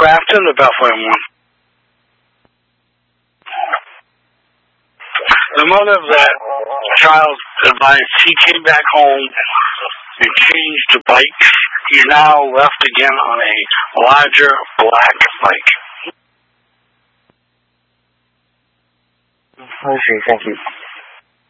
Grafton, the Bethlehem one. The mother of that child advised he came back home and changed the bike. He's now left again on a larger black bike. I see, thank you.